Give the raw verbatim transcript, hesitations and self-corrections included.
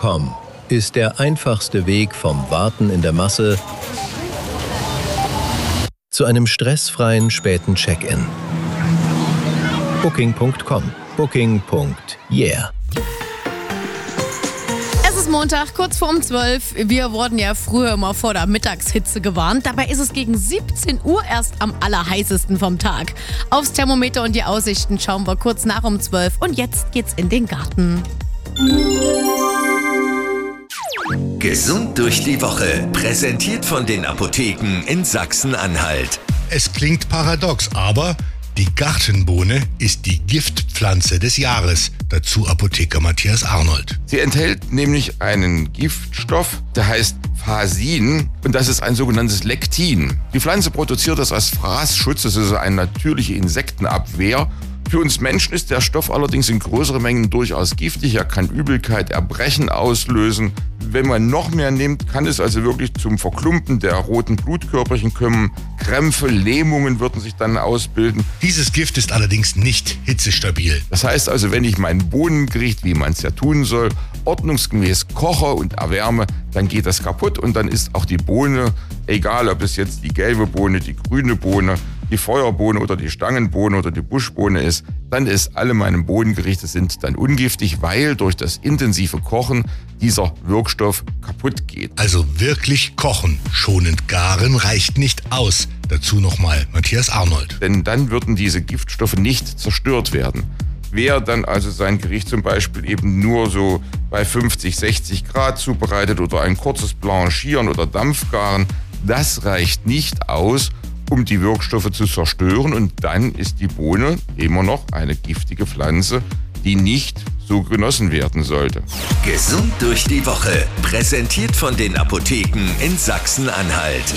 com ist der einfachste Weg vom Warten in der Masse zu einem stressfreien späten Check-in. Booking Punkt com. Booking. Yeah. Es ist Montag, kurz vor um zwölf. Wir wurden ja früher immer vor der Mittagshitze gewarnt. Dabei ist es gegen siebzehn Uhr erst am allerheißesten vom Tag. Aufs Thermometer und die Aussichten schauen wir kurz nach um zwölf. Und jetzt geht's in den Garten. Gesund durch die Woche, präsentiert von den Apotheken in Sachsen-Anhalt. Es klingt paradox, aber die Gartenbohne ist die Giftpflanze des Jahres. Dazu Apotheker Matthias Arnold. Sie enthält nämlich einen Giftstoff, der heißt Phasin, und das ist ein sogenanntes Lektin. Die Pflanze produziert das als Fraßschutz, das ist eine natürliche Insektenabwehr. Für uns Menschen ist der Stoff allerdings in größeren Mengen durchaus giftig. Er kann Übelkeit, Erbrechen auslösen. Wenn man noch mehr nimmt, kann es also wirklich zum Verklumpen der roten Blutkörperchen kommen. Krämpfe, Lähmungen würden sich dann ausbilden. Dieses Gift ist allerdings nicht hitzestabil. Das heißt also, wenn ich mein Bohnengericht, wie man es ja tun soll, ordnungsgemäß koche und erwärme, dann geht das kaputt und dann ist auch die Bohne, egal ob es jetzt die gelbe Bohne, die grüne Bohne, die Feuerbohne oder die Stangenbohne oder die Buschbohne ist, dann ist alle meine Bohnengerichte sind dann ungiftig, weil durch das intensive Kochen dieser Wirkstoff kaputt geht. Also wirklich kochen, schonend garen reicht nicht aus. Dazu nochmal Matthias Arnold. Denn dann würden diese Giftstoffe nicht zerstört werden. Wer dann also sein Gericht zum Beispiel eben nur so bei fünfzig, sechzig Grad zubereitet oder ein kurzes Blanchieren oder Dampfgaren, das reicht nicht aus, um die Wirkstoffe zu zerstören, und dann ist die Bohne immer noch eine giftige Pflanze, die nicht so genossen werden sollte. Gesund durch die Woche, präsentiert von den Apotheken in Sachsen-Anhalt.